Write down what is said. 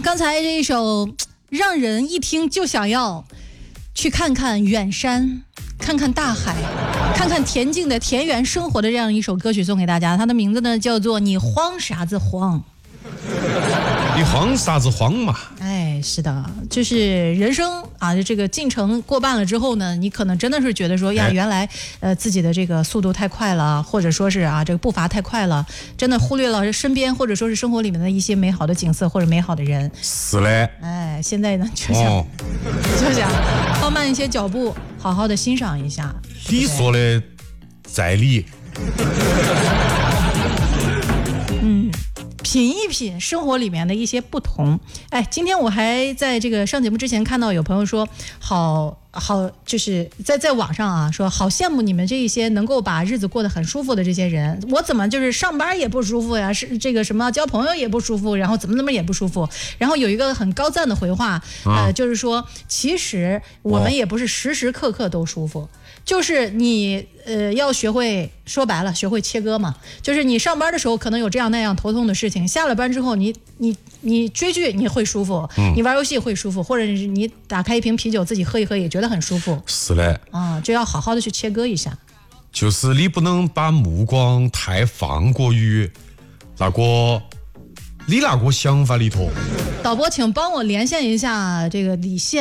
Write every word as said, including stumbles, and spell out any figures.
刚才这一首让人一听就想要去看看远山，看看大海，看看恬静的田园生活的这样一首歌曲送给大家，它的名字呢叫做你慌啥子慌。 你慌啥子慌嘛？ 哎，是的，就是人生啊，这个进程过半了之后呢，你可能真的是觉得说呀， 哎、 原来呃自己的这个速度太快了，或者说是啊这个步伐太快了，真的忽略了身边或者说是生活里面的一些美好的景色或者美好的人。 是嘞。 哎，现在呢就想、哦、就想放慢一些脚步，好好的欣赏一下。 你说的在理。 嗯。品一品生活里面的一些不同。哎，今天我还在这个上节目之前看到有朋友说，好好就是在在网上啊说，好羡慕你们这一些能够把日子过得很舒服的这些人。我怎么就是上班也不舒服呀？是这个什么交朋友也不舒服，然后怎么怎么也不舒服。然后有一个很高赞的回话，呃，就是说，其实我们也不是时时刻刻都舒服。就是你呃要学会，说白了学会切割嘛，就是你上班的时候可能有这样那样头痛的事情，下了班之后你你你追剧你会舒服、嗯、你玩游戏会舒服，或者是你打开一瓶啤酒自己喝一喝也觉得很舒服。 是嘞， 啊，就要好好的去切割一下。 就是你不能把目光太放过于那个你那个想法里头。 导播请帮我连线一下这个李现。